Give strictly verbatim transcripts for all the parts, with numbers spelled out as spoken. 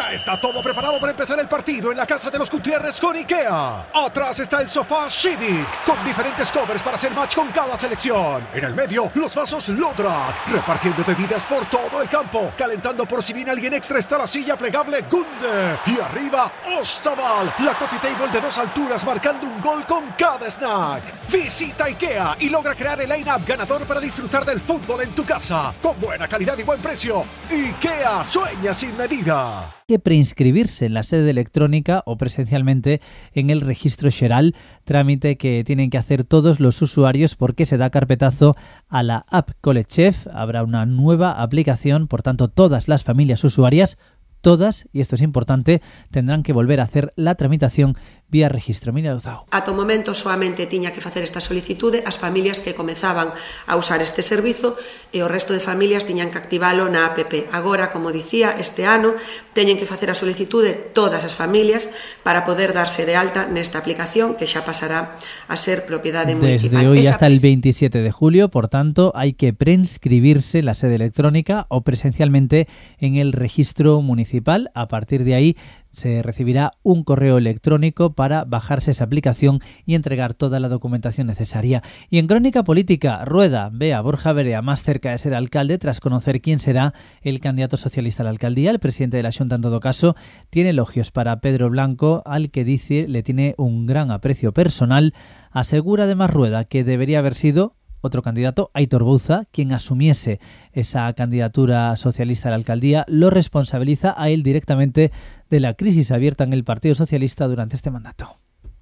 Ya está todo preparado para empezar el partido en la casa de los Gutiérrez con IKEA. Atrás está el sofá Civic, con diferentes covers para hacer match con cada selección. En el medio, los vasos Lodrat, repartiendo bebidas por todo el campo. Calentando por si viene alguien extra está la silla plegable Gunde. Y arriba, Ostaval, la coffee table de dos alturas marcando un gol con cada snack. Visita IKEA y logra crear el line-up ganador para disfrutar del fútbol en tu casa. Con buena calidad y buen precio. IKEA, sueña sin medida. Que preinscribirse en la sede electrónica o presencialmente en el registro Xeral, trámite que tienen que hacer todos los usuarios porque se da carpetazo a la app Colechef. Habrá una nueva aplicación, por tanto todas las familias usuarias, todas, y esto es importante, tendrán que volver a hacer la tramitación vía registro. Mira, Luzao. Ata o momento soamente tiña que facer esta solicitude as familias que comezaban a usar este servizo e o resto de familias tiñan que activalo na app. Agora, como dicía, este ano teñen que facer a solicitude todas as familias para poder darse de alta nesta aplicación que xa pasará a ser propiedade municipal. Desde hoy Esa hasta el veintisiete de julio, por tanto, hay que preinscribirse en la sede electrónica o presencialmente en el registro municipal. A partir de ahí se recibirá un correo electrónico para bajarse esa aplicación y entregar toda la documentación necesaria. Y en crónica política, Rueda ve a Borja Verea más cerca de ser alcalde tras conocer quién será el candidato socialista a la alcaldía. El presidente de la Xunta, en todo caso, tiene elogios para Pedro Blanco, al que dice le tiene un gran aprecio personal. Asegura además Rueda que debería haber sido otro candidato, Aitor Bouza, quien asumiese esa candidatura socialista a la alcaldía. Lo responsabiliza a él directamente de la crisis abierta en el Partido Socialista durante este mandato.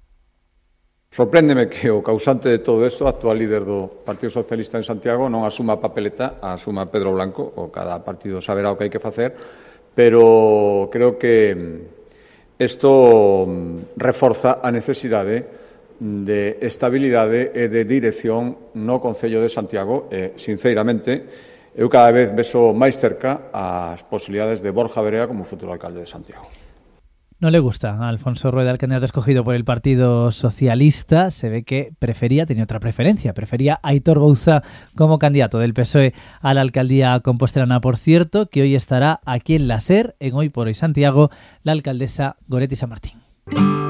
Sorpréndeme que o causante de todo isto, actual líder do Partido Socialista en Santiago, non asuma a papeleta, asuma Pedro Blanco, o cada partido saberá o que hai que facer, pero creo que isto reforza a necesidade de estabilidade e de dirección no Concello de Santiago e, sinceramente, eu cada vez beso máis cerca as posibilidades de Borja Verea como futuro alcalde de Santiago. No le gusta a Alfonso Rueda el candidato escogido por el Partido Socialista. Se ve que prefería, tenía otra preferencia, prefería a Aitor Bouza como candidato del P S O E a la alcaldía compostelana. Por cierto, que hoy estará aquí en la SER, en Hoy por Hoy Santiago, la alcaldesa Goretti San Martín.